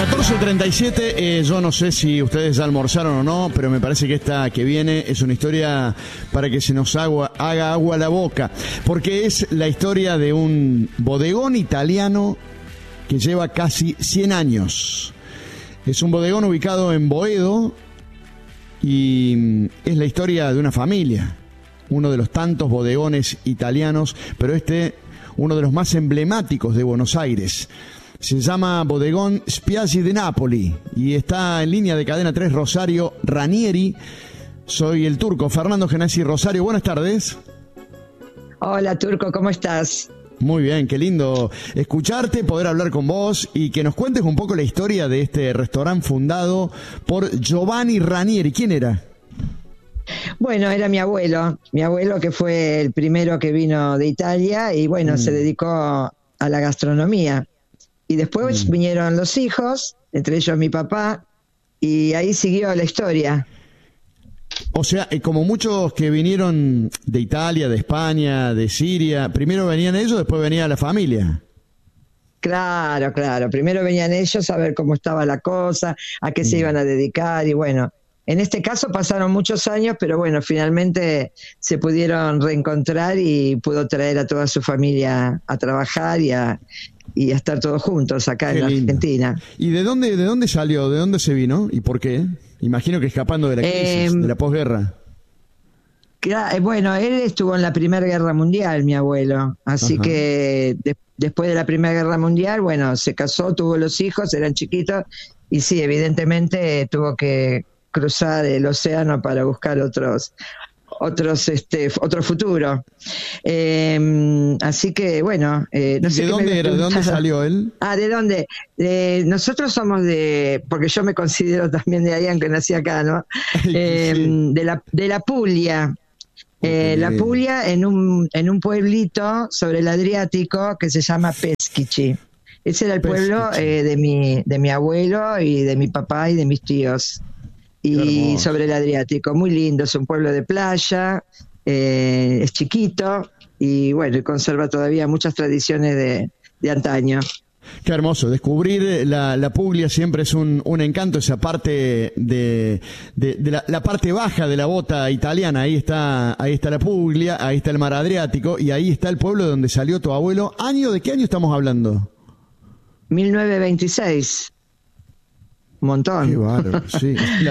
14:37, yo no sé si ustedes ya almorzaron o no, pero me parece que esta que viene es una historia para que se nos haga agua la boca, porque es la historia de un bodegón italiano que lleva casi 100 años. Es un bodegón ubicado en Boedo y es la historia de una familia, uno de los tantos bodegones italianos, pero uno de los más emblemáticos de Buenos Aires. Se llama Bodegón Spiaggi de Napoli y está en línea de Cadena 3 Rosario Ranieri. Soy el turco Fernando Genasi. Rosario, buenas tardes. Hola Turco, ¿cómo estás? Muy bien, qué lindo escucharte, poder hablar con vos y que nos cuentes un poco la historia de este restaurante fundado por Giovanni Ranieri. ¿Quién era? Bueno, era mi abuelo que fue el primero que vino de Italia y bueno, se dedicó a la gastronomía. Y después vinieron los hijos, entre ellos mi papá, y ahí siguió la historia. O sea, como muchos que vinieron de Italia, de España, de Siria, primero venían ellos, después venía la familia. Claro. Primero venían ellos a ver cómo estaba la cosa, a qué se iban a dedicar y bueno. En este caso pasaron muchos años, pero bueno, finalmente se pudieron reencontrar y pudo traer a toda su familia a trabajar y a estar todos juntos acá en la Argentina. ¿Y de dónde salió? ¿De dónde se vino? ¿Y por qué? Imagino que escapando de la crisis, de la posguerra. Bueno, él estuvo en la Primera Guerra Mundial, mi abuelo. Así que después de la Primera Guerra Mundial, bueno, se casó, tuvo los hijos, eran chiquitos. Y sí, evidentemente tuvo que cruzar el océano para buscar otro futuro. Así que bueno, no sé. ¿De dónde salió él? ¿De dónde? Nosotros somos porque yo me considero también de ahí, aunque nací acá, ¿no? Sí. De la Puglia. La Puglia en un pueblito sobre el Adriático que se llama Peschici. Ese era el pueblo de mi abuelo y de mi papá y de mis tíos. Y sobre el Adriático, muy lindo, es un pueblo de playa, es chiquito y bueno, conserva todavía muchas tradiciones de antaño. Qué hermoso, descubrir la Puglia siempre es un encanto, esa parte de la parte baja de la bota italiana, ahí está la Puglia, ahí está el mar Adriático y ahí está el pueblo de donde salió tu abuelo. ¿De qué año estamos hablando? 1926. Un montón. Qué bárbaro, sí.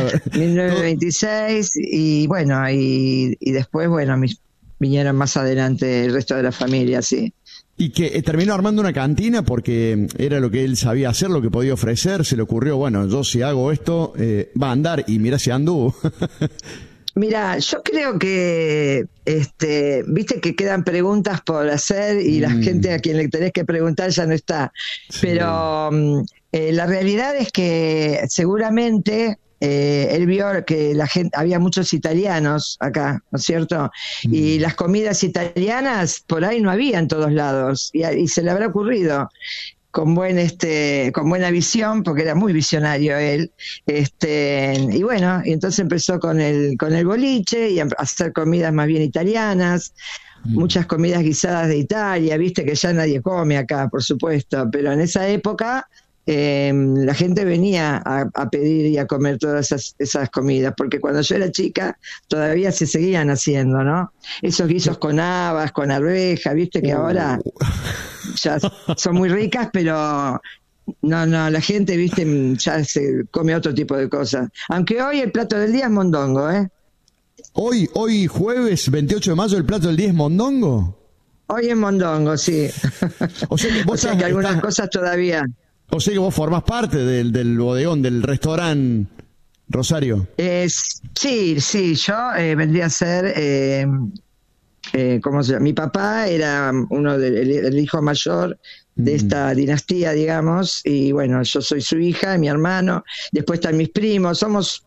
1926 y bueno, y después, bueno, vinieron más adelante el resto de la familia, sí. Y que terminó armando una cantina porque era lo que él sabía hacer, lo que podía ofrecer, se le ocurrió, bueno, yo si hago esto, va a andar, y mirá si anduvo. Mira, yo creo que, viste que quedan preguntas por hacer y la gente a quien le tenés que preguntar ya no está. Sí. Pero la realidad es que seguramente él vio que había muchos italianos acá, ¿no es cierto? Y las comidas italianas por ahí no había en todos lados y se le habrá ocurrido. Con buena visión, porque era muy visionario él, y bueno, y entonces empezó con el boliche y a hacer comidas más bien italianas, muchas comidas guisadas de Italia, viste que ya nadie come acá, por supuesto, pero en esa época la gente venía a pedir y a comer todas esas comidas, porque cuando yo era chica todavía se seguían haciendo, ¿no? Esos guisos con habas, con arveja, viste que ahora ya son muy ricas, pero no, la gente, viste, ya se come otro tipo de cosas. Aunque hoy el plato del día es mondongo, ¿eh? Hoy jueves 28 de mayo el plato del día es mondongo. Hoy es mondongo, sí. O sea que algunas cosas todavía. O sea que vos formás parte del bodegón, del restaurante Rosario. Sí, yo vendría a ser, ¿cómo se llama? Mi papá era el hijo mayor de esta dinastía, digamos, y bueno, yo soy su hija, mi hermano, después están mis primos, somos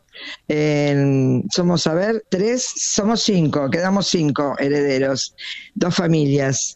5, quedamos 5 herederos, 2 familias.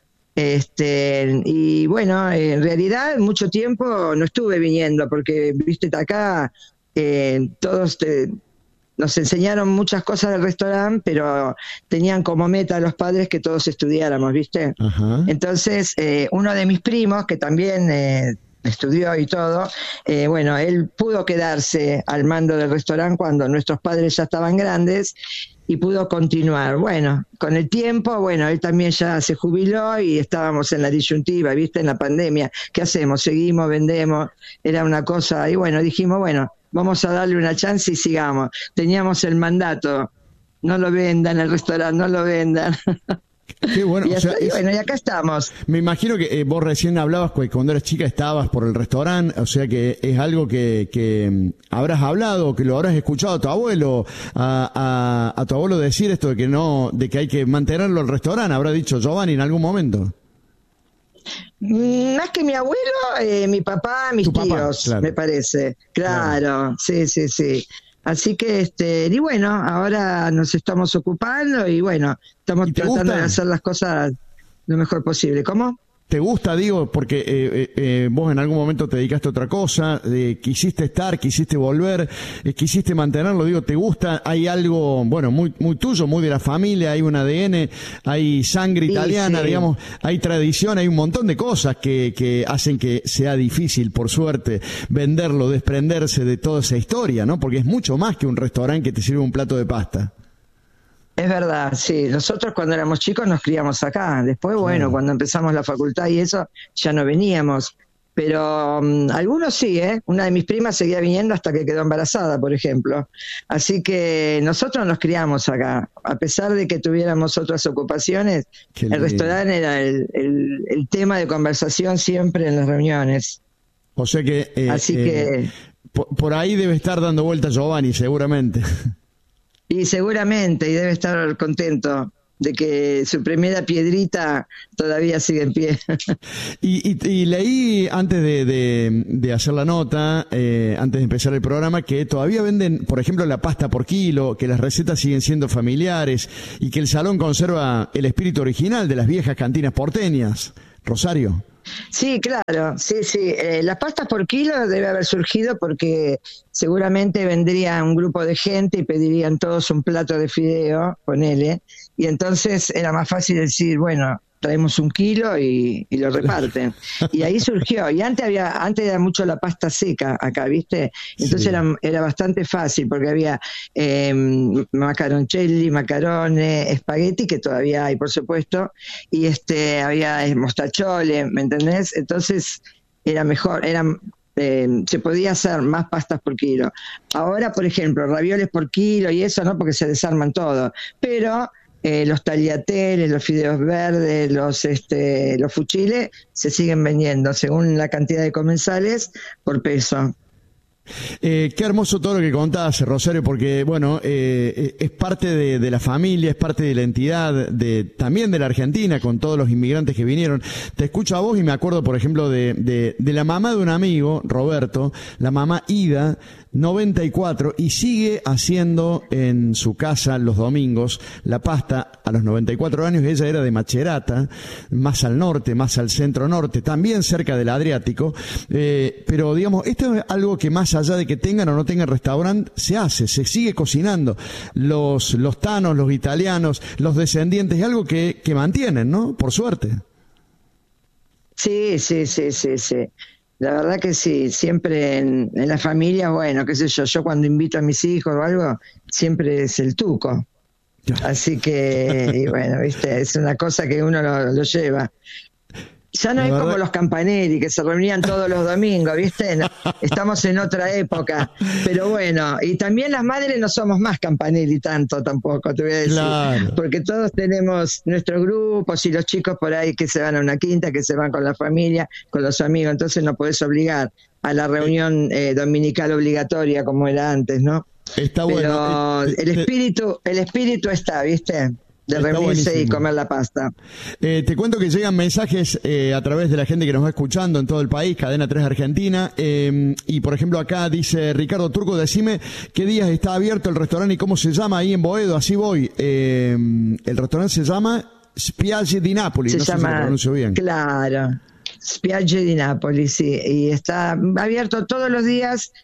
Y bueno, en realidad mucho tiempo no estuve viniendo porque, viste, acá todos nos enseñaron muchas cosas del restaurante, pero tenían como meta los padres que todos estudiáramos, viste. Entonces, uno de mis primos, que también estudió y todo, bueno, él pudo quedarse al mando del restaurante cuando nuestros padres ya estaban grandes y pudo continuar. Bueno, con el tiempo, bueno, él también ya se jubiló y estábamos en la disyuntiva, ¿viste? En la pandemia. ¿Qué hacemos? ¿Seguimos? ¿Vendemos? Era una cosa, y bueno, dijimos, bueno, vamos a darle una chance y sigamos. Teníamos el mandato, no lo vendan el restaurante, no lo vendan. Qué bueno, y, bueno, y acá estamos. Me imagino que vos recién hablabas que cuando eras chica estabas por el restaurante, o sea que es algo que habrás hablado, que lo habrás escuchado a tu abuelo, a tu abuelo decir esto de que no, de que hay que mantenerlo el restaurante, habrá dicho Giovanni en algún momento. Más que mi abuelo, mi papá, mis tíos, claro. Me parece. Claro, sí. Así que, y bueno, ahora nos estamos ocupando y bueno, estamos tratando de hacer las cosas lo mejor posible. ¿Cómo? ¿Te gusta, digo, porque vos en algún momento te dedicaste a otra cosa, quisiste estar, quisiste volver, quisiste mantenerlo, digo, ¿te gusta? ¿Hay algo, bueno, muy tuyo, muy de la familia, hay un ADN, hay sangre italiana, digamos, hay tradición, hay un montón de cosas que hacen que sea difícil, por suerte, venderlo, desprenderse de toda esa historia, ¿no? Porque es mucho más que un restaurante que te sirve un plato de pasta. Es verdad, sí. Nosotros cuando éramos chicos nos criamos acá. Después, bueno, cuando empezamos la facultad y eso, ya no veníamos. Pero algunos sí, ¿eh? Una de mis primas seguía viniendo hasta que quedó embarazada, por ejemplo. Así que nosotros nos criamos acá. A pesar de que tuviéramos otras ocupaciones, el restaurante era el tema de conversación siempre en las reuniones. O sea que... Así que... Por ahí debe estar dando vuelta Giovanni, seguramente. Y seguramente, y debe estar contento de que su primera piedrita todavía sigue en pie. Y leí antes de hacer la nota, antes de empezar el programa, que todavía venden, por ejemplo, la pasta por kilo, que las recetas siguen siendo familiares y que el salón conserva el espíritu original de las viejas cantinas porteñas. Rosario. Sí, claro, sí. Las pastas por kilo debe haber surgido porque seguramente vendría un grupo de gente y pedirían todos un plato de fideo, ponele, y entonces era más fácil decir, bueno, traemos 1 kilo y lo reparten. Y ahí surgió. Y antes era mucho la pasta seca acá, ¿viste? Entonces era bastante fácil porque había macaroncelli, macarones, espagueti, que todavía hay, por supuesto, y había mostachole, ¿me entendés? Entonces era mejor, se podía hacer más pastas por kilo. Ahora, por ejemplo, ravioles por kilo y eso, ¿no? Porque se desarman todo. Pero... los tagliatelles, los fideos verdes, los fuchiles se siguen vendiendo según la cantidad de comensales por peso. Qué hermoso todo lo que contás, Rosario, porque bueno, es parte de la familia, es parte de la entidad también de la Argentina, con todos los inmigrantes que vinieron. Te escucho a vos y me acuerdo, por ejemplo, de la mamá de un amigo, Roberto, la mamá Ida, 94, y sigue haciendo en su casa los domingos la pasta a los 94 años. Ella era de Macerata, más al norte, más al centro norte, también cerca del Adriático, pero digamos, esto es algo que más allá de que tengan o no tengan restaurante, se hace, se sigue cocinando. Los tanos, los italianos, los descendientes, es algo que mantienen, ¿no? Por suerte. Sí. La verdad que sí, siempre en la familia, bueno, qué sé yo cuando invito a mis hijos o algo, siempre es el tuco. Así que, y bueno, viste, es una cosa que uno lo lleva. Ya no es como los Campanelli, que se reunían todos los domingos, ¿viste? No, estamos en otra época. Pero bueno, y también las madres no somos más Campanelli tanto tampoco, te voy a decir. Claro. Porque todos tenemos nuestros grupos y los chicos por ahí que se van a una quinta, que se van con la familia, con los amigos. Entonces no podés obligar a la reunión dominical obligatoria como era antes, ¿no? Está bueno. Pero el espíritu está, ¿viste? De reunirse y comer la pasta. Te cuento que llegan mensajes a través de la gente que nos va escuchando en todo el país, Cadena 3 Argentina, y por ejemplo acá dice Ricardo Turco, decime qué días está abierto el restaurante y cómo se llama ahí en Boedo, así voy. El restaurante se llama Spiagge di Napoli, no sé si lo pronuncio bien. Claro, Spiagge di Napoli, sí, y está abierto todos los días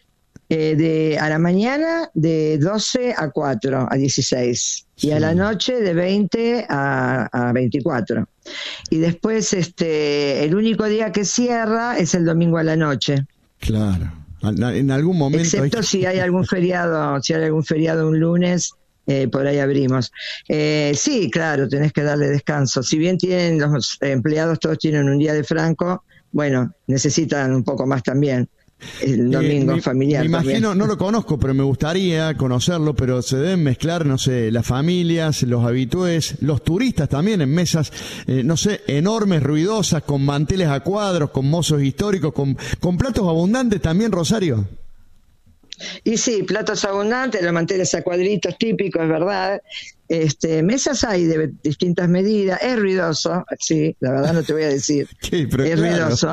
A la mañana de 12 a 4, a 16. Sí. Y a la noche de 20 a 24. Y después el único día que cierra es el domingo a la noche. Claro. En algún momento. Excepto si hay algún feriado, un lunes, por ahí abrimos. Sí, claro, tenés que darle descanso. Si bien tienen los empleados, todos tienen un día de franco, bueno, necesitan un poco más también. El domingo familiar. Me imagino, también. No lo conozco, pero me gustaría conocerlo, pero se deben mezclar, no sé, las familias, los habitués, los turistas también en mesas, no sé, enormes, ruidosas, con manteles a cuadros, con mozos históricos, con platos abundantes también, Rosario. Y sí, platos abundantes, los manteles a cuadritos típicos, es verdad. Mesas hay de distintas medidas, es ruidoso, sí, la verdad no te voy a decir, sí, pero es claro. ruidoso,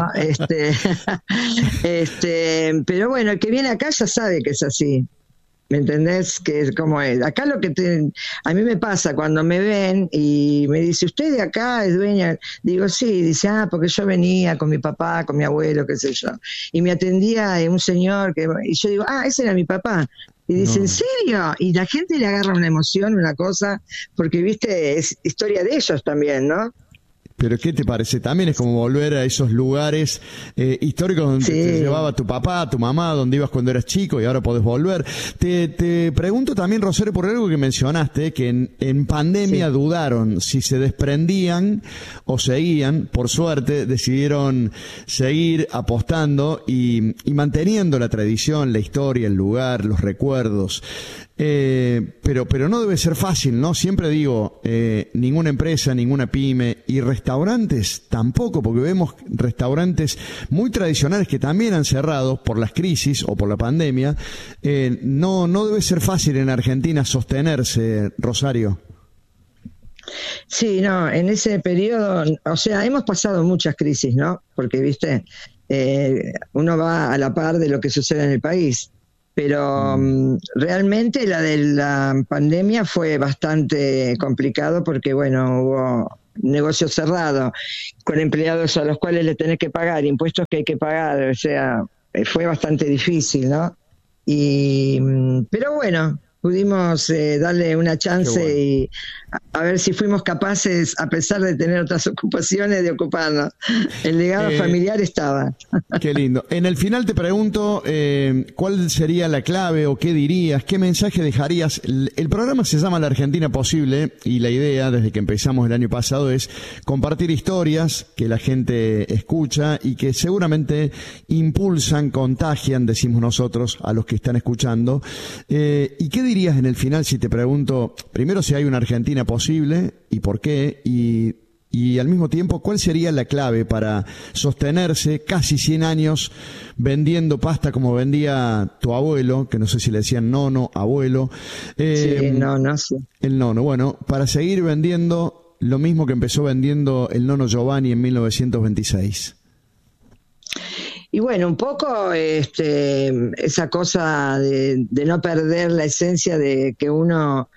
pero bueno, el que viene acá ya sabe que es así, ¿me entendés? Que es como es. Acá a mí me pasa cuando me ven y me dice, ¿usted de acá es dueña? Digo, sí, dice, porque yo venía con mi papá, con mi abuelo, qué sé yo, y me atendía un señor, y yo digo, ese era mi papá. Y dice, no. ¿En serio? Y la gente le agarra una emoción, una cosa, porque, viste, es historia de ellos también, ¿no? Pero ¿qué te parece? También es como volver a esos lugares históricos donde te llevaba tu papá, tu mamá, donde ibas cuando eras chico y ahora podés volver. Te pregunto también, Rosario, por algo que mencionaste, que en pandemia dudaron si se desprendían o seguían. Por suerte decidieron seguir apostando y manteniendo la tradición, la historia, el lugar, los recuerdos. Pero no debe ser fácil, ¿no? Siempre digo, ninguna empresa, ninguna pyme y restaurantes tampoco, porque vemos restaurantes muy tradicionales que también han cerrado por las crisis o por la pandemia. No debe ser fácil en Argentina sostenerse, Rosario. Sí, no, en ese periodo, o sea, hemos pasado muchas crisis, ¿no? Porque, viste, uno va a la par de lo que sucede en el país. Pero realmente la de la pandemia fue bastante complicado porque, bueno, hubo negocio cerrado, con empleados a los cuales le tenés que pagar, impuestos que hay que pagar, o sea, fue bastante difícil, ¿no? Pero bueno, pudimos darle una chance bueno. Y a ver si fuimos capaces, a pesar de tener otras ocupaciones, de ocuparnos. El legado familiar estaba. Qué lindo. En el final te pregunto, ¿cuál sería la clave o qué dirías, qué mensaje dejarías? El programa se llama La Argentina Posible y la idea, desde que empezamos el año pasado, es compartir historias que la gente escucha y que seguramente impulsan, contagian, decimos nosotros, a los que están escuchando. ¿Y qué dirías en el final si te pregunto, primero, si hay una Argentina posible y por qué, y al mismo tiempo, ¿cuál sería la clave para sostenerse casi 100 años vendiendo pasta como vendía tu abuelo, que no sé si le decían nono, abuelo? Sí, nono, sí. El nono, bueno, para seguir vendiendo lo mismo que empezó vendiendo el nono Giovanni en 1926. Y bueno, un poco esa cosa de no perder la esencia de que uno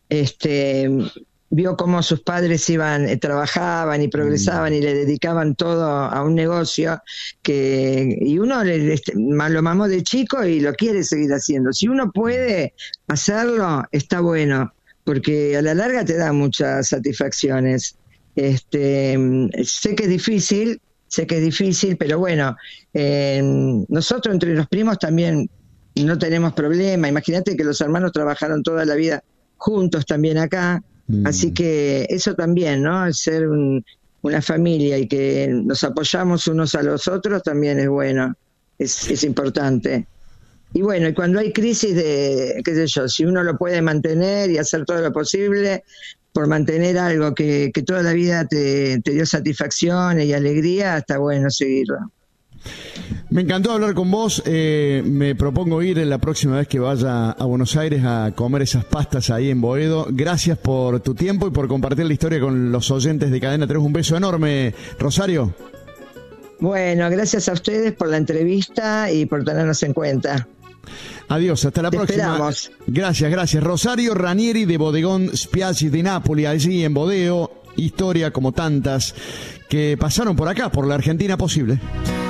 vio cómo sus padres trabajaban y progresaban y le dedicaban todo a un negocio y uno lo mamó de chico y lo quiere seguir haciendo. Si uno puede hacerlo, está bueno, porque a la larga te da muchas satisfacciones. Sé que es difícil, pero bueno, nosotros entre los primos también no tenemos problema. Imagínate que los hermanos trabajaron toda la vida juntos también acá, así que eso también, ¿no? Ser una familia y que nos apoyamos unos a los otros también es bueno, es importante. Y bueno, y cuando hay crisis de, qué sé yo, si uno lo puede mantener y hacer todo lo posible por mantener algo que toda la vida te dio satisfacciones y alegría, está bueno seguirlo. Me encantó hablar con vos. Me propongo ir la próxima vez que vaya a Buenos Aires a comer esas pastas ahí en Boedo. Gracias por tu tiempo y por compartir la historia con los oyentes de Cadena 3. Un beso enorme, Rosario. Bueno, gracias a ustedes por la entrevista y por tenernos en cuenta. Adiós, hasta la próxima. Esperamos. Gracias. Rosario Ranieri de Bodegón Spiaggi di Napoli, allí en Bodeo. Historia como tantas que pasaron por acá, por la Argentina Posible.